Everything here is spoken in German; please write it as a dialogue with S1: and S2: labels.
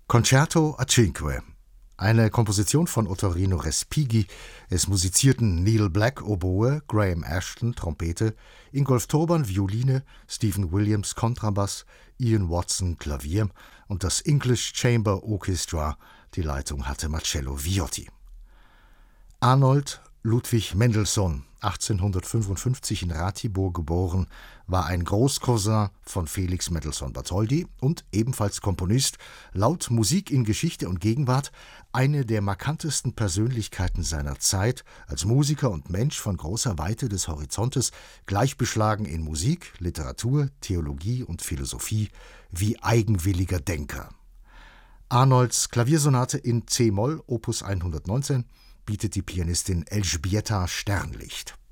S1: Concerto a cinque, eine Komposition von Ottorino Respighi. Es musizierten Neil Black Oboe, Graham Ashton Trompete, Ingolf Turban Violine, Stephen Williams Kontrabass, Ian Watson Klavier und das English Chamber Orchestra. Die Leitung hatte Marcello Viotti. Arnold Ludwig Mendelssohn, 1855 in Ratibor geboren, war ein Großcousin von Felix Mendelssohn Bartholdy und ebenfalls Komponist, laut Musik in Geschichte und Gegenwart eine der markantesten Persönlichkeiten seiner Zeit, als Musiker und Mensch von großer Weite des Horizontes, gleichbeschlagen in Musik, Literatur, Theologie und Philosophie, wie eigenwilliger Denker. Arnolds Klaviersonate in c-Moll, Opus 119, bietet die Pianistin Elżbieta Sternlicht.